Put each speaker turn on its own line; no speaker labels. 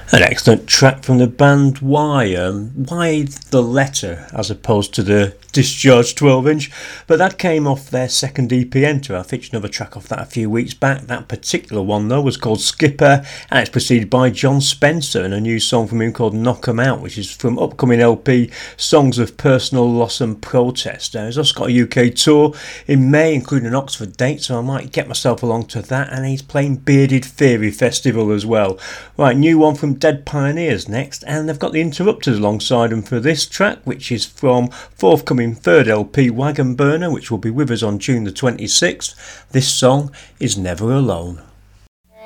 An excellent track from the band Why. Why the letter as opposed to the Discharge 12-inch? But that came off their second EP, Enter. I featured another track off that a few weeks back. That particular one, though, was called Skipper, and it's preceded by John Spencer and a new song from him called Knock 'Em Out, which is from upcoming LP Songs of Personal Loss and Protest. He's also got a UK tour in May, including an Oxford date, so I might get myself along to that, and he's playing Bearded Fairy Festival as well. Right, new one from Dead Pioneers next, and they've got the Interrupters alongside them for this track, which is from forthcoming third LP Wagon Burner, which will be with us on June the 26th. This song is Never Alone.